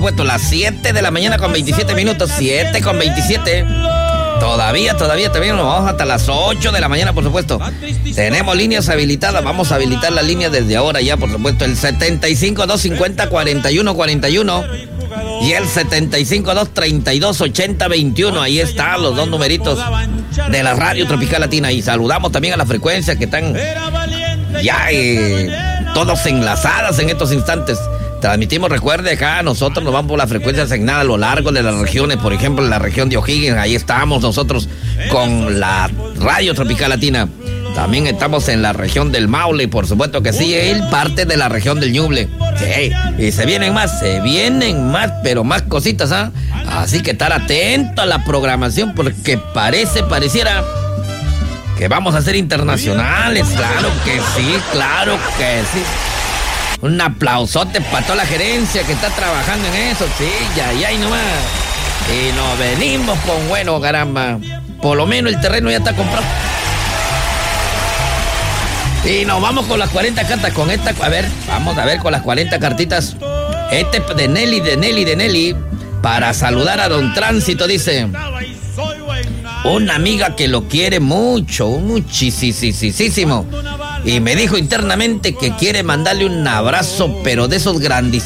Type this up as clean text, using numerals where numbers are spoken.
Puesto las 7 de la mañana con 27 minutos, 7 con 27. Todavía nos vamos hasta las 8 de la mañana, por supuesto. Tenemos líneas habilitadas, vamos a habilitar la línea desde ahora ya, por supuesto. El 75-250-4141 y el 75-232-8021. Ahí están los dos numeritos de la Radio Tropical Latina. Y saludamos también a las frecuencias que están ya todos enlazadas en estos instantes. Transmitimos, recuerde, acá nosotros nos vamos por la frecuencia asignada a lo largo de las regiones. Por ejemplo, en la región de O'Higgins, ahí estamos nosotros con la Radio Tropical Latina. También estamos en la región del Maule, por supuesto que sí, él parte de la región del Ñuble. Sí, y se vienen más, pero más cositas, ¿ah? Así que estar atento a la programación porque pareciera que vamos a ser internacionales. Claro que sí. Un aplausote para toda la gerencia que está trabajando en eso, sí, ya y nomás. Y nos venimos con bueno, caramba. Por lo menos el terreno ya está comprado. Y nos vamos con las 40 cartas, con esta, vamos a ver con las 40 cartitas. De Nelly, para saludar a Don Tránsito, dice. Una amiga que lo quiere muchísimo. Y me dijo internamente que quiere mandarle un abrazo, pero de esos grandísimos.